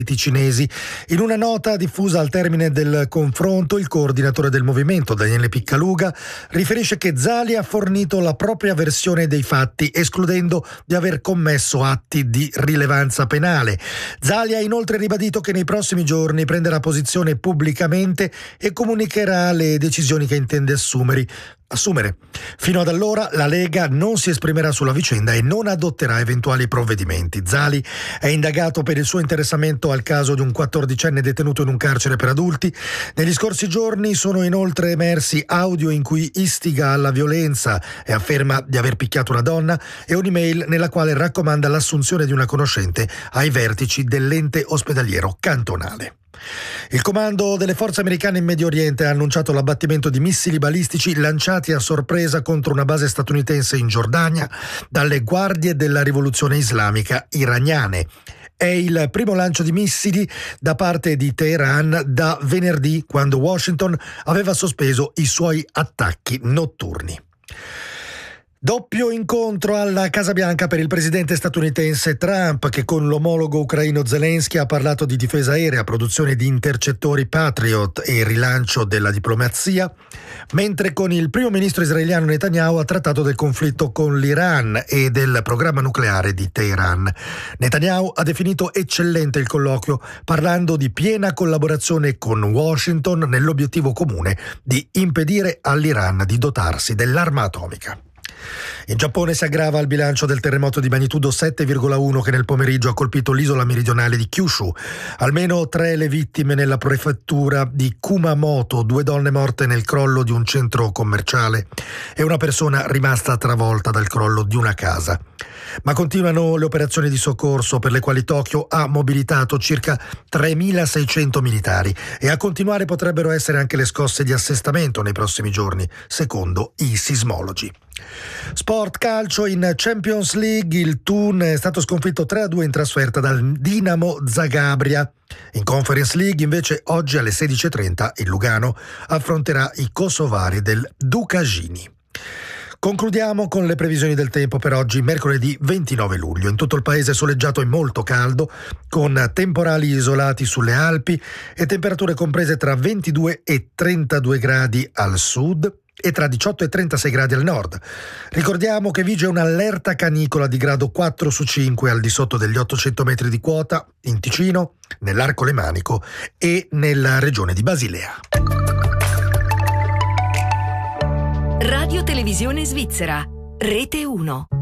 cinesi. In una nota diffusa al termine del confronto, il coordinatore del movimento, Daniele Piccaluga, riferisce che Zali ha fornito la propria versione dei fatti, escludendo di aver commesso atti di rilevanza penale. Zali ha inoltre ribadito che nei prossimi giorni prenderà posizione pubblicamente e comunicherà le decisioni che intende assumere. Fino ad allora la Lega non si esprimerà sulla vicenda e non adotterà eventuali provvedimenti. Zali è indagato per il suo interessamento al caso di un 14enne detenuto in un carcere per adulti. Negli scorsi giorni sono inoltre emersi audio in cui istiga alla violenza e afferma di aver picchiato una donna e un'email nella quale raccomanda l'assunzione di una conoscente ai vertici dell'ente ospedaliero cantonale. Il comando delle forze americane in Medio Oriente ha annunciato l'abbattimento di missili balistici lanciati a sorpresa contro una base statunitense in Giordania dalle guardie della rivoluzione islamica iraniane. È il primo lancio di missili da parte di Teheran da venerdì, quando Washington aveva sospeso i suoi attacchi notturni. Doppio incontro alla Casa Bianca per il presidente statunitense Trump, che con l'omologo ucraino Zelensky ha parlato di difesa aerea, produzione di intercettori Patriot e rilancio della diplomazia, mentre con il primo ministro israeliano Netanyahu ha trattato del conflitto con l'Iran e del programma nucleare di Teheran. Netanyahu ha definito eccellente il colloquio, parlando di piena collaborazione con Washington nell'obiettivo comune di impedire all'Iran di dotarsi dell'arma atomica. In Giappone si aggrava il bilancio del terremoto di magnitudo 7,1 che nel pomeriggio ha colpito l'isola meridionale di Kyushu. Almeno 3 le vittime nella prefettura di Kumamoto, 2 donne morte nel crollo di un centro commerciale e una persona rimasta travolta dal crollo di una casa. Ma continuano le operazioni di soccorso, per le quali Tokyo ha mobilitato circa 3.600 militari, e a continuare potrebbero essere anche le scosse di assestamento nei prossimi giorni, secondo i sismologi. Sport calcio, in Champions League il Thun è stato sconfitto 3-2 in trasferta dal Dinamo Zagabria. In Conference League invece oggi alle 16:30 il Lugano affronterà i kosovari del Dukagini. Concludiamo con le previsioni del tempo per oggi, mercoledì 29 luglio. In tutto il paese soleggiato e molto caldo, con temporali isolati sulle Alpi e temperature comprese tra 22 e 32 gradi al sud e tra 18 e 36 gradi al nord. Ricordiamo che vige un'allerta canicola di grado 4 su 5 al di sotto degli 800 metri di quota in Ticino, nell'Arco Lemanico e nella regione di Basilea. Radio Televisione Svizzera, Rete 1.